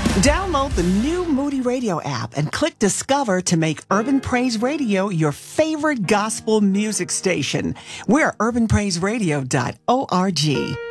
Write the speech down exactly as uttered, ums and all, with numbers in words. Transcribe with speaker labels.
Speaker 1: Download the new Moody Radio app and click Discover to make Urban Praise Radio your favorite gospel music station. We're urban praise radio dot org.